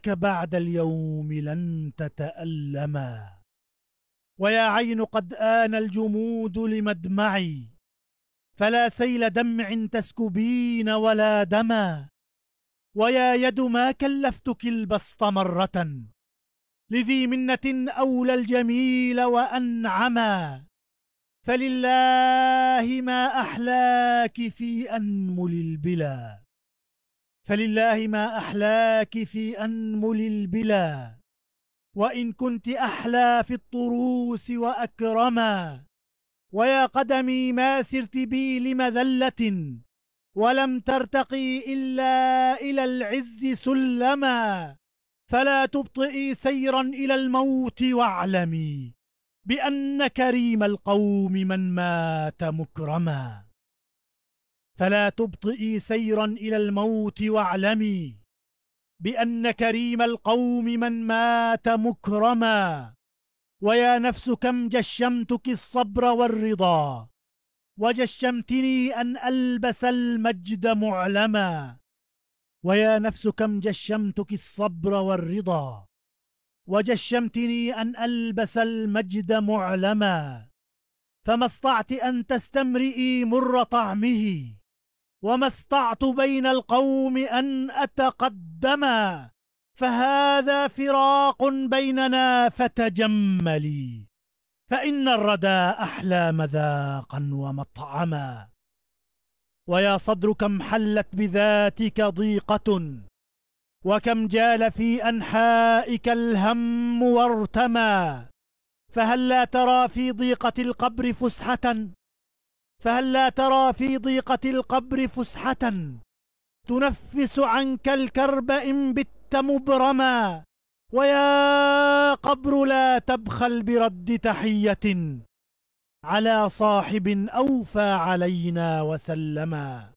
إنك بعد اليوم لن تتألما. ويا عين قد آن الجمود لمدمعي، فلا سيل دمع تسكبين ولا دما. ويا يد ما كلفتك البسط مرة، لذي منة أولى الجميل وأنعما. فلله ما أحلاك في أنمل البلا، فلله ما أحلاك في أنمل البلا. وإن كنت أحلى في الطروس وأكرما. ويا قدمي ما سرت بي لمذلة، ولم ترتقي إلا إلى العز سلما. فلا تبطئي سيرا إلى الموت واعلمي بأن كريم القوم من مات مكرما. فلا تبطئي سيرا إلى الموت واعلمي بأن كريم القوم من مات مكرما. ويا نفس كم جشمتك الصبر والرضا، وجشمتني أن ألبس المجد معلما. ويا نفس كم جشمتك الصبر والرضا، وجشمتني أن ألبس المجد معلما. فما استطعت أن تستمرئي مر طعمه، وما استطعت بين القوم أن أتقدما. فهذا فراق بيننا فتجملي، فإن الردى أحلى مذاقا ومطعما. ويا صدر كم حلت بذاتك ضيقة، وكم جال في أنحائك الهم وارتمى. فهل لا ترى في ضيقة القبر فسحة، فهل لا ترى في ضيقة القبر فسحة تنفس عنك الكرب إن بت مبرما. ويا قبر لا تبخل برد تحية على صاحب أوفى علينا وسلما.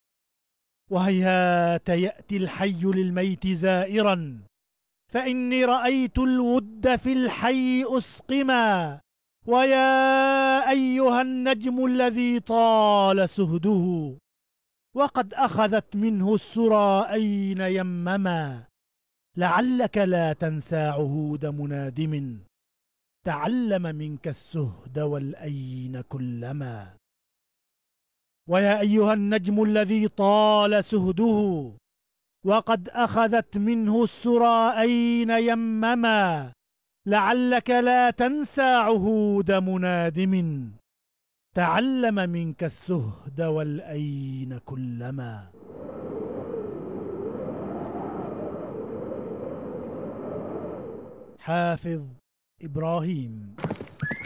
وهيهات يأتي الحي للميت زائرا، فإني رأيت الود في الحي أسقما. ويا أيها النجم الذي طال سهده، وقد أخذت منه السرى أين يمما. لعلك لا تنسى عهود منادم، تعلم منك السهد والأين كلما. ويا أيها النجم الذي طال سهده، وقد أخذت منه السرى أين يمما. لعلك لا تنسى عهود منادم، تعلم منك السهد والأين كلما. حافظ إبراهيم.